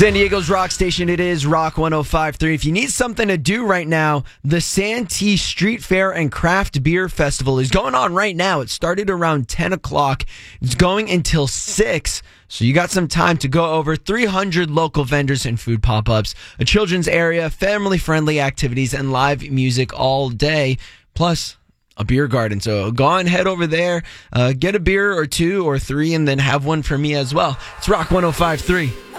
San Diego's rock station, it is Rock 105.3. If you need something to do right now, the Santee Street Fair and Craft Beer Festival is going on right now. It started around 10 o'clock. It's going until 6, so you got some time to go over 300 local vendors and food pop-ups, a children's area, family-friendly activities, and live music all day, plus a beer garden. So go on, head over there, get a beer or two or three, and then have one for me as well. It's Rock 105.3.